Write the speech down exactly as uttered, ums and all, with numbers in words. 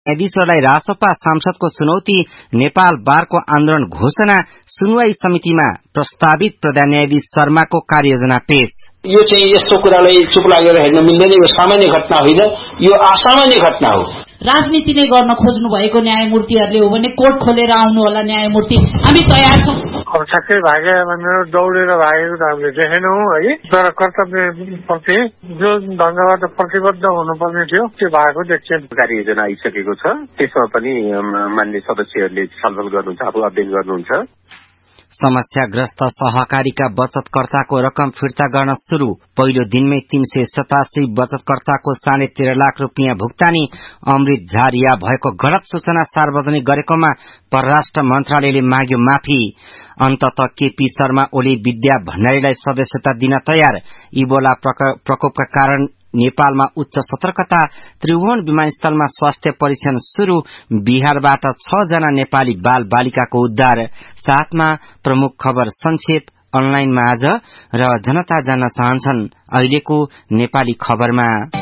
न्यायाधीशहरूलाई रासोपा सांसदको चुनौती, नेपाल बारको आन्दोलन घोषणा, सुनवाई समितिमा प्रस्तावित प्रधान न्यायाधीश शर्माको कार्ययोजना पेश। यो चाहिँ यस्तो कुरालाई चुप लागेर हेर्न मिल्दैन, यो सामान्य घटना होइन, यो असामान्य घटना हो। राजनीति नै गर्न खोज्नु भएको न्यायमूर्तिहरूले हो भने कोर्ट खोलेर आउनु होला न्यायमूर्ति, हामी तयार छौं। अब ठ्याक्कै भागे भनेर दौडेर भागेको त हामीले देखेनौं है, तर कर्तव्य प्रति जो ढंगबाट प्रतिबद्ध हुनुपर्ने थियो त्यो भएको देखियो। कार्ययोजना आइसकेको छ, त्यसमा पनि मान्य सदस्यहरूले छलफल गर्नुहुन्छ, आफू अध्ययन गर्नुहुन्छ। समस्याग्रस्त सहकारीका बचतकर्ताको रकम फिर्ता गर्न शुरू। पहिलो दिनमै तीन सय सतासी बचतकर्ताको साढे तेह्र लाख रुपियाँ भुक्तानी। अमृत झारिया भएको गलत सूचना सार्वजनिक गरेकोमा परराष्ट्र मन्त्रालयले माग्यो माफी। अन्तत केपी शर्मा ओली विद्या भण्डारीलाई सदस्यता दिन तयार। इबोला प्रकोपका कारण नेपालमा उच्च सतर्कता। त्रिभुवन विमानस्थलमा स्वास्थ्य परीक्षण शुरू। बिहारबाट छ जना नेपाली बाल बालिकाको उद्धार। साथमा प्रमुख खबर संक्षेप अनलाइनमा आज र जनता जान्न चाहन्छन् अहिलेको नेपाली खबरमा।